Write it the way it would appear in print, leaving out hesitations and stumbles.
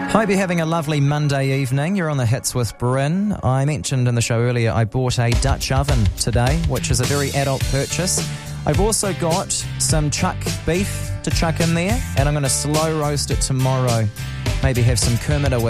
Hope you're having a lovely Monday evening. You're on the Hits with Bryn. I mentioned in the show earlier I bought a Dutch oven today, which is a very adult purchase. I've also got some chuck beef to chuck in there, and I'm going to slow roast it tomorrow. Maybe have some Kermit with